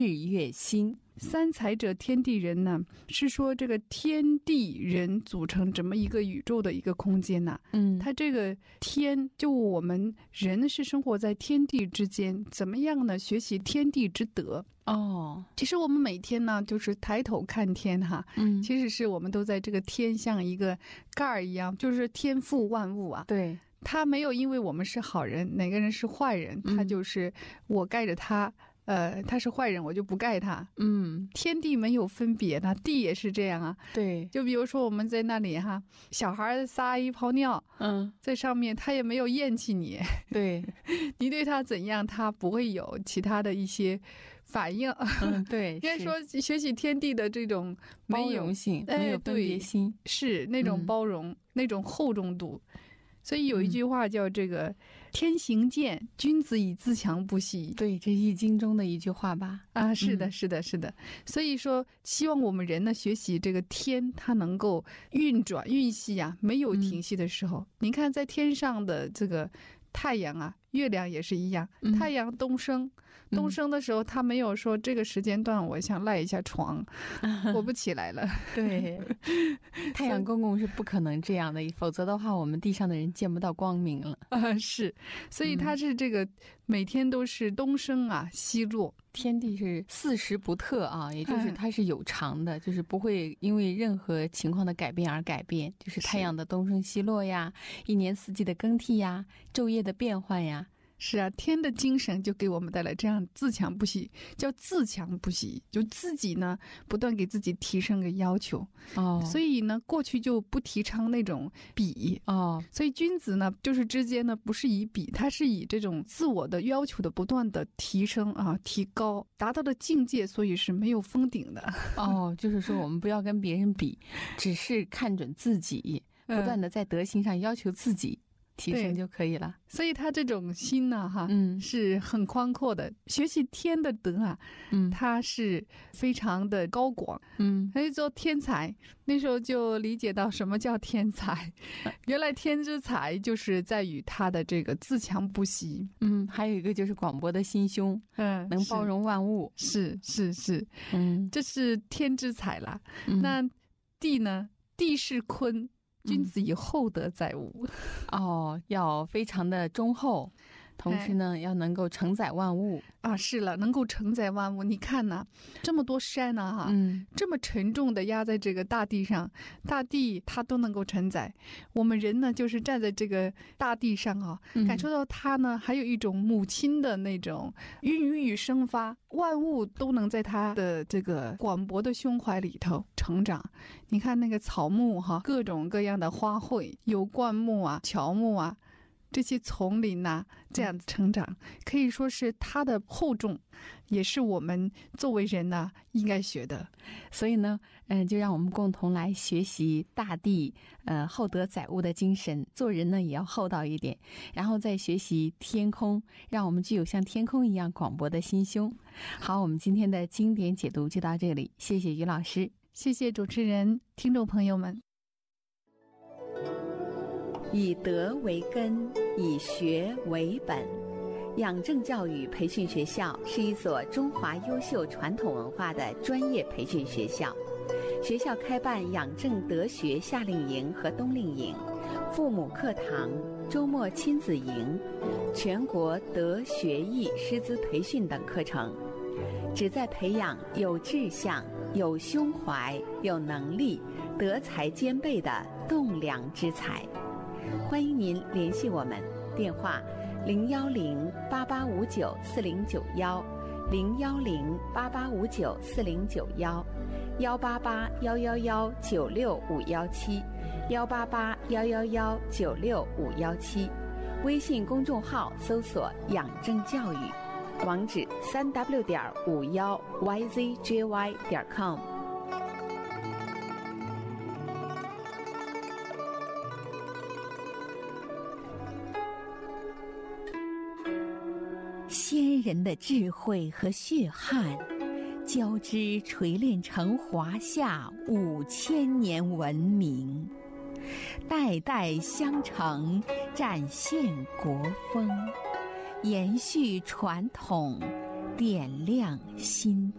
日月星。 三才者天地人呢，是说这个天地人组成这么一个宇宙的一个空间呐。它这个天，就我们人是生活在天地之间，怎么样呢？学习天地之德。其实我们每天呢，就是抬头看天哈，其实是我们都在这个天像一个盖儿一样，就是天赋万物啊。 对， 他没有因为我们是好人，哪个人是坏人，他就是我盖着他。他是坏人，我就不盖他。天地没有分别的，地也是这样啊。 对， 就比如说我们在那里哈，小孩撒一泡尿，在上面，他也没有厌弃你。 对， 你对他怎样，他不会有其他的一些反应。 对， 应该说学习天地的这种包容性，没有分别心， 是那种包容，那种厚重度。所以有一句话叫这个天行健，君子以自强不息。 对，这是易经中的一句话吧？ 啊，是的，是的，是的。所以说，希望我们人呢学习这个天，它能够运转运系啊，没有停息的时候。你看在天上的这个太阳啊，月亮也是一样，太阳东升的时候，他没有说这个时间段我想赖一下床，我不起来了。 对，太阳公公是不可能这样的，否则的话我们地上的人见不到光明了。 是，所以他是这个每天都是东升啊西落。 天地是四时不特啊，也就是它是有常的，就是不会因为任何情况的改变而改变，就是太阳的东升西落呀，一年四季的更替呀，昼夜的变换呀。 是啊，天的精神就给我们带来这样自强不息，叫自强不息，就自己呢不断给自己提升个要求。所以呢过去就不提倡那种比。所以君子呢就是之间呢不是以比，他是以这种自我的要求的不断的提升啊，提高，达到的境界，所以是没有封顶的。 就是说我们不要跟别人比，只是看准自己，不断的在德行上要求自己提升就可以了。 所以他这种心呢是很宽阔的，学习天的德啊，他是非常的高广。他就做天才，那时候就理解到什么叫天才。原来天之才就是在于他的这个自强不息。 还有一个就是广博的心胸，能包容万物。 是，这是天之才啦。那地呢？地是坤，君子以厚德载物。 要非常的忠厚，同时呢要能够承载万物啊。是了，能够承载万物。你看呢，这么多山呢这么沉重的压在这个大地上，大地它都能够承载。我们人呢就是站在这个大地上感受到它呢还有一种母亲的那种孕育生发，万物都能在它的这个广博的胸怀里头成长。你看那个草木各种各样的花卉，有灌木啊、乔木啊，这些丛林啊，这样子成长，可以说是它的厚重，也是我们作为人呢应该学的。 所以呢，就让我们共同来学习大地厚德载物的精神，做人呢也要厚道一点，然后再学习天空，让我们具有像天空一样广博的心胸。好，我们今天的经典解读就到这里，谢谢于老师， 谢谢主持人，听众朋友们。 以德为根，以学为本。养正教育培训学校是一所中华优秀传统文化的专业培训学校。学校开办养正德学夏令营和冬令营、父母课堂、周末亲子营、全国德学艺师资培训等课程，旨在培养有志向、有胸怀、有能力、德才兼备的栋梁之才。欢迎您联系我们，电话010-8859-409-010-8811-965171，188-111-96517，188-111-96517。微信公众号搜索养正教育，网址3w.51yzgy.com。 先人的智慧和血汗交织锤炼成华夏5000年文明，代代相承，展现国风，延续传统，点亮心